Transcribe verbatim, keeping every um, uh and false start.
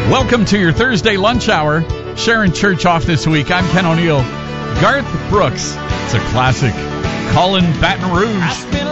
Welcome to your Thursday lunch hour. Sharon Church off this week. I'm Ken O'Neill. Garth Brooks. It's a classic. Calling Baton Rouge.